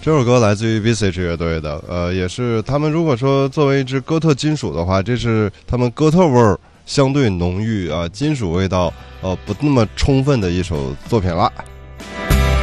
这首歌来自于 Visage 乐队的，也是他们如果说作为一支哥特金属的话，这是他们哥特味儿相对浓郁啊，金属味道不那么充分的一首作品了。